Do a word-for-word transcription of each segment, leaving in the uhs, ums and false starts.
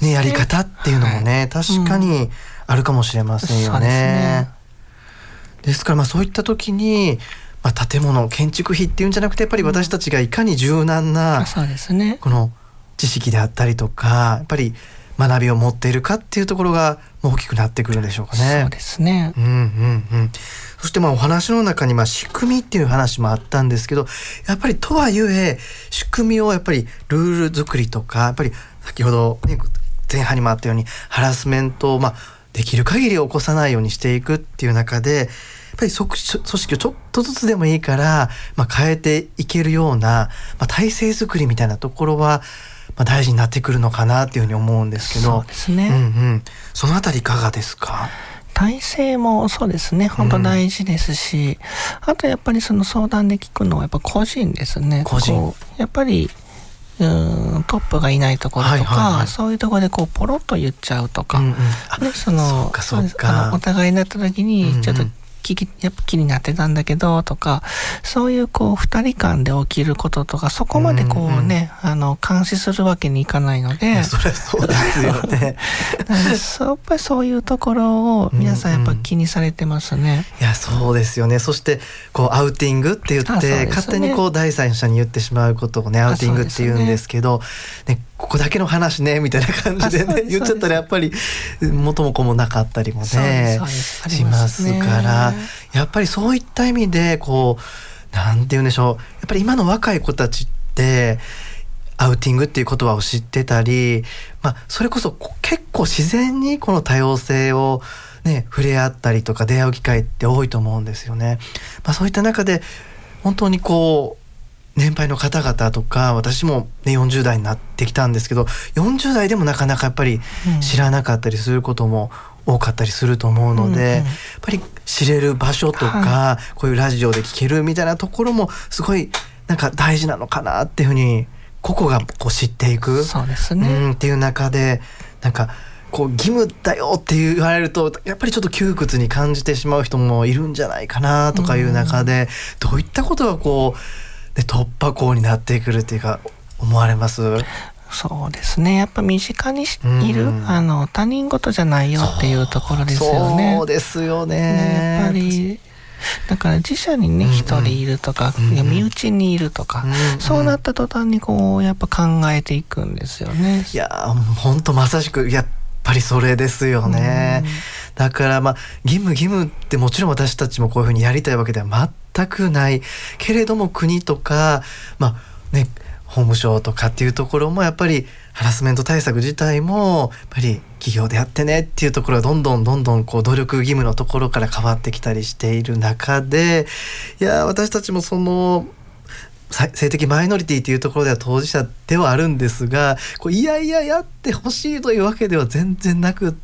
ね、やり方っていうのもね、はい、確かにあるかもしれませんよね。うん、そうですね。ですからまあそういった時に、まあ、建物建築費っていうんじゃなくてやっぱり私たちがいかに柔軟な、うん、 そうですね、 この知識であったりとかやっぱり学びを持っているかっていうところが大きくなってくるんでしょうかね。 そうですね、 うんうんうん、そしてまあお話の中にまあ仕組みっていう話もあったんですけど、やっぱりとはいえ仕組みをやっぱりルール作りとかやっぱり先ほど、ね、前半にもあったようにハラスメントをまあできる限り起こさないようにしていくっていう中でやっぱり組織をちょっとずつでもいいから、まあ、変えていけるような、まあ、体制作りみたいなところは、まあ、大事になってくるのかなっていうふうに思うんですけど。 そうですね、 うんうん、そのあたりいかがですか？ 体制もそうですね、本当大事ですし、うん、あとやっぱりその相談で聞くのはやっぱ個人ですね。 個人やっぱりうーんトップがいないところとか、はいはいはい、そういうところでこうポロッと言っちゃうとか、うんうん、ね、そのそうかそうか、 あのお互いになった時にちょっと、うんうん、気, やっぱ気になってたんだけどとか、そういうこう二人間で起きることとか、そこまでこうね、うんうん、あの監視するわけにいかないので、 そりゃそうですよねやっぱりそういうところを皆さんやっぱ気にされてますね。うんうん、いやそうですよね。そしてこうアウティングって言って、ね、勝手にこう第三者に言ってしまうことをねアウティングって言うんですけど、ね、ここだけの話ねみたいな感じでね言っちゃったらやっぱり元も子もなかったりもねしますから、やっぱりそういった意味でこうなんて言うんでしょう、やっぱり今の若い子たちってアウティングっていう言葉を知ってたり、まあ、それこそ結構自然にこの多様性をね触れ合ったりとか出会う機会って多いと思うんですよね。まあ、そういった中で本当にこう年配の方々とか、私も、ね、よんじゅう代になってきたんですけど、よんじゅう代でもなかなかやっぱり知らなかったりすることも多かったりすると思うので、うんうん、やっぱり知れる場所とか、はい、こういうラジオで聞けるみたいなところもすごいなんか大事なのかなっていうふうに個々がこう知っていく、 そうですね、 うん、っていう中でなんかこう義務だよって言われるとやっぱりちょっと窮屈に感じてしまう人もいるんじゃないかなとかいう中で、うん、どういったことがこうで突破口になってくるっていうか思われます？ そうですね、やっぱ身近にいる、うん、あの他人事じゃないよっていうところですよね。 そうですよ ね, ねやっぱりだから自社にね一、うん、人いるとか、うん、いや身内にいるとか、うん、そうなった途端にこうやっぱ考えていくんですよね。 いや本当まさしくやっぱりそれですよね。うん、だからまあ義務義務ってもちろん私たちもこういうふうにやりたいわけでは全くないけれども、国とかまあね法務省とかっていうところもやっぱりハラスメント対策自体もやっぱり企業でやってねっていうところがどんどんどんどんこう努力義務のところから変わってきたりしている中で、いや私たちもその性的マイノリティというところでは当事者ではあるんですが、こういやいややってほしいというわけでは全然なくって、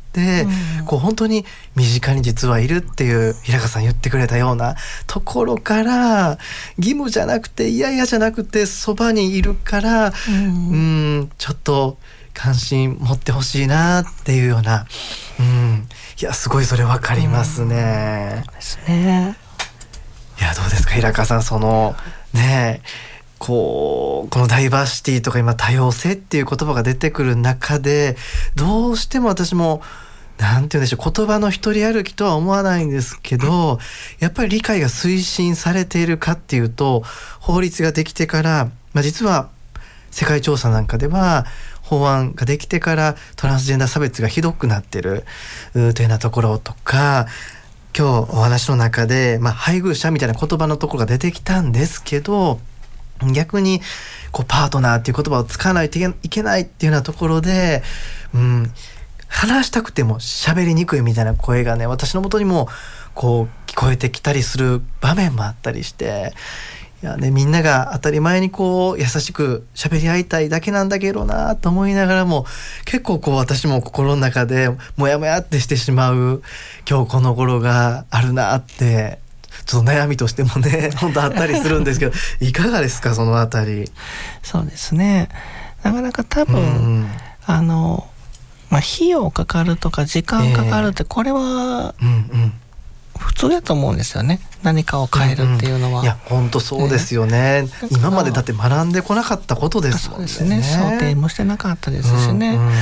うん、こう本当に身近に実はいるっていう平川さん言ってくれたようなところから義務じゃなくていやいやじゃなくてそばにいるから、うん、うんちょっと関心持ってほしいなっていうような、うん、いやすごいそれ分かりますね。 うん、そうですね。 いやどうですか平川さん、そのねえこうこのダイバーシティとか今多様性っていう言葉が出てくる中でどうしても私もなんて言うんでしょう、言葉の一人歩きとは思わないんですけど、やっぱり理解が推進されているかっていうと、法律ができてから、まあ、実は世界調査なんかでは法案ができてからトランスジェンダー差別がひどくなってるというようなところとか、今日お話の中で、まあ、配偶者みたいな言葉のところが出てきたんですけど、逆にこうパートナーっていう言葉を使わないといけないっていうようなところで、うん、話したくても喋りにくいみたいな声がね私の元にもこう聞こえてきたりする場面もあったりして、いや、ね、みんなが当たり前にこう優しく喋り合いたいだけなんだけどなと思いながらも、結構こう私も心の中でモヤモヤってしてしまう今日この頃があるなってちょっと悩みとしてもね本当あったりするんですけどいかがですかそのあたり。 そうですね、なかなか多分、うん、あの、まあ、費用かかるとか時間かかるって、えー、これは、うんうん普通だと思うんですよね、何かを変えるっていうのは、うんうん、いや本当そうですよね、ね今までだって学んでこなかったことですもんね。 そうですね、想定もしてなかったですしね、うんうん、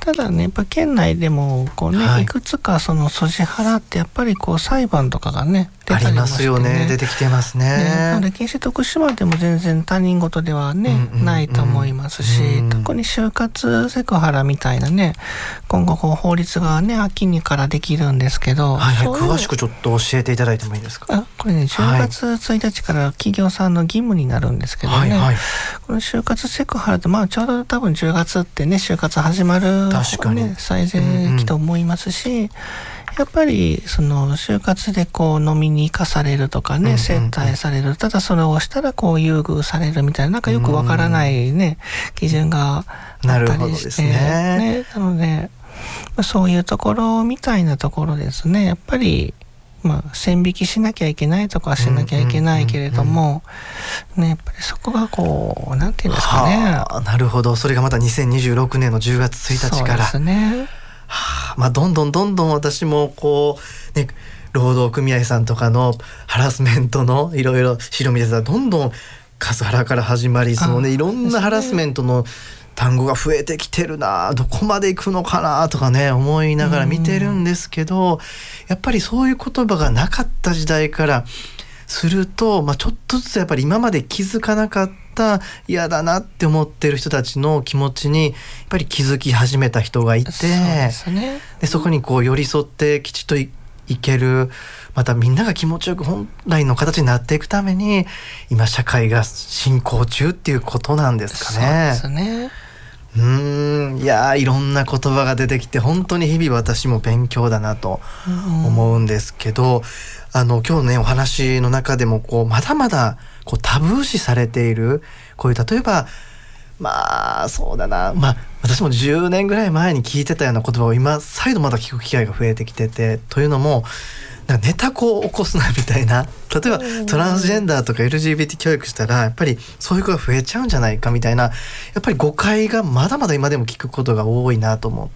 ただねやっぱ県内でもこうね、はい、いくつかそのソジハラってやっぱりこう裁判とかがね出たりもしてね、ありますよね、 出てきてますね。 ねなので近視徳島でも全然他人事ではね、うんうんうん、ないと思いますし、うん、特に就活セクハラみたいなね今後こう法律がね秋にからできるんですけど、 はいはい、詳しくちょっと教えていただいてもいいですか。 あこれねじゅうがつついたちから企業さんの義務になるんですけどね、はいはい、この就活セクハラってまあちょうど多分じゅうがつってね就活始まる、 確かに、 ね、最前期と思いますし、うんうん、やっぱりその就活でこう飲みに行かされるとかね、接待される、ただそれをしたらこう優遇されるみたいななんかよくわからないね、うん、基準があったりして、なるほどですね。ねなので、まあ、そういうところみたいなところですねやっぱりまあ、線引きしなきゃいけないとかはしなきゃいけないけれども、ね、やっぱりそこがこうなんていうんですかね。 はあ、なるほど。それがまたにせんにじゅうろくねんのじゅうがつついたちから。 そうですね。 はあ、まあどんどんどんどん私もこうね労働組合さんとかのハラスメントのいろいろ資料見てたらどんどんカスハラから始まりそのねいろんなハラスメントの単語が増えてきてるな、どこまで行くのかなとかね思いながら見てるんですけど、やっぱりそういう言葉がなかった時代からすると、まあ、ちょっとずつやっぱり今まで気づかなかった嫌だなって思ってる人たちの気持ちにやっぱり気づき始めた人がいて、そうですね、でそこにこう寄り添ってきちっと い, いけるまたみんなが気持ちよく本来の形になっていくために今社会が進行中っていうことなんですかね。 そうですね。 うーんいやいろんな言葉が出てきて本当に日々私も勉強だなと思うんですけど、うん、あの今日ねお話の中でもこうまだまだこうタブー視されているこういう例えばまあそうだなまあ私もじゅうねんぐらい前に聞いてたような言葉を今再度また聞く機会が増えてきてて、というのもなんかネタこう起こすなみたいな、例えばトランスジェンダーとか エルジービーティー 教育したらやっぱりそういう子が増えちゃうんじゃないかみたいなやっぱり誤解がまだまだ今でも聞くことが多いなと思って、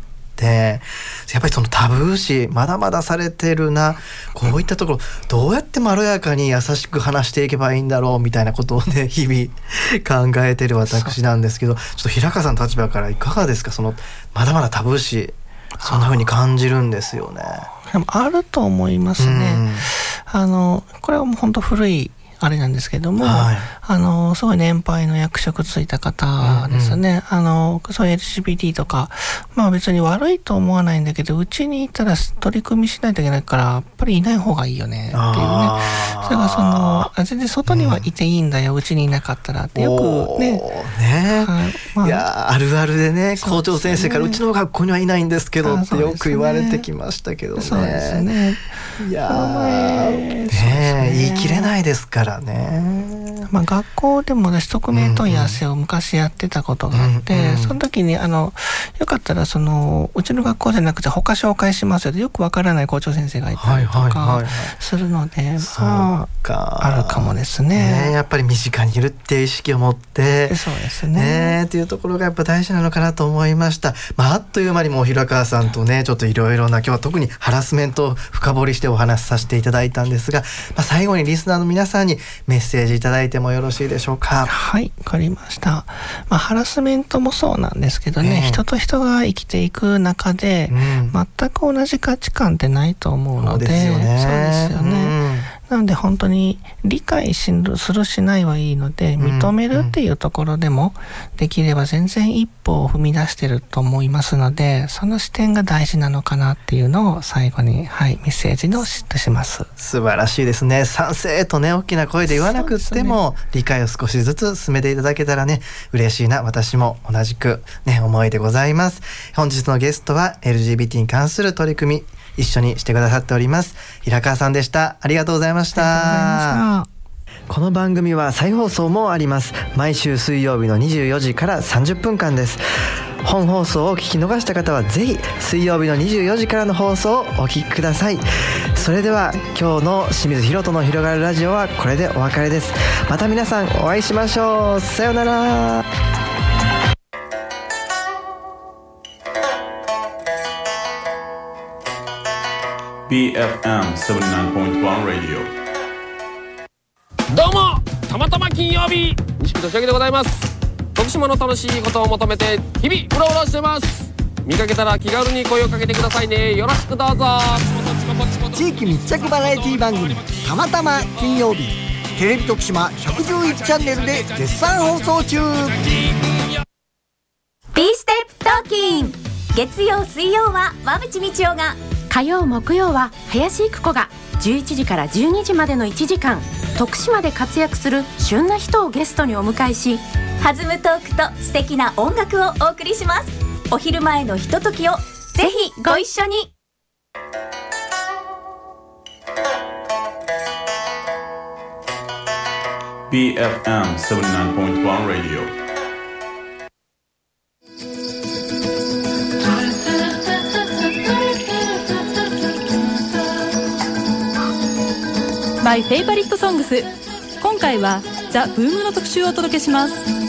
やっぱりそのタブー視まだまだされてるな、こういったところどうやってまろやかに優しく話していけばいいんだろうみたいなことをね日々考えてる私なんですけど、ちょっと平川さんの立場からいかがですか。そのまだまだタブー視そんな風に感じるんですよね。 でもあると思いますね。あのこれはもう本当古いあれなんですけども、はい、あのすごい年配の役職ついた方ですね、うんうん、あのそういう エルジービーティー とかまあ別に悪いと思わないんだけどうちにいたら取り組みしないといけないからやっぱりいない方がいいよねっていうね。それがその全然外にはいていいんだよ、うん、うちにいなかったらってよくね、 ね、はいまあ、いやあるあるでね校長先生からうちの学校にはいないんですけどってよく言われてきましたけどね。 そうですね。 いやー、ね、言い切れないですからね。 まあ、学校でも私匿名問い合わせを昔やってたことがあって、うんうん、その時にあのよかったらそのうちの学校じゃなくて他紹介しますよってよくわからない校長先生がいたりとかするので、はいはいはいはい、まあ、あるかもですね。 ねやっぱり身近にいるっていう意識を持ってそうですねっていうところがやっぱ大事なのかなと思いました。まあ、あっという間にもう平川さんとねちょっといろいろな今日は特にハラスメントを深掘りしてお話しさせていただいたんですが、まあ、最後にリスナーの皆さんにメッセージいただいてもよろしいでしょうか。 はい、わかりました。まあ、ハラスメントもそうなんですけどね、えー、人と人が生きていく中で、うん、全く同じ価値観ってないと思うので、そうですよね。そうですよね。うんなので本当に理解するしないはいいので認めるっていうところでもできれば全然一歩を踏み出してると思いますので、その視点が大事なのかなっていうのを最後に、はい、メッセージの嫉妬します。 素晴らしいですね。賛成とね大きな声で言わなくっても、ね、理解を少しずつ進めていただけたらね嬉しいな。私も同じくね思いでございます。本日のゲストは エルジービーティー に関する取り組み一緒にしてくださっております平川さんでした。ありがとうございました。この番組は再放送もあります。毎週水曜日のにじゅうよじからさんじゅっぷんかんです。本放送を聞き逃した方はぜひ水曜日のにじゅうよじからの放送をお聞きください。それでは今日の清水ひろとの広がるラジオはこれでお別れです。また皆さんお会いしましょう。さようなら。 ビーエフエムセブンティナインポイントワン Radio。 どうもたまたま金曜日西木俊明でございます。徳島の楽しいことを求めて日々うろうろしてます。 見かけたら気軽に声をかけてくださいね。よろしくどうぞ。 地域密着バラエティ番組たまたま金曜日、テレビ徳島ひゃくじゅういちチャンネルで絶賛放送中。 B ステップトーキン、月曜水曜は馬淵道夫が、 火曜木曜は林育子がじゅういちじからじゅうにじまでのいちじかん、徳島で活躍する旬な人をゲストにお迎えし、 弾むトークと素敵な音楽をお送りします。お昼前のひとときをぜひご一緒に。 ビーエフエム ななじゅうきゅうてんいち Radio。 マイフェイバリットソングス。今回はザ・ブームの特集をお届けします。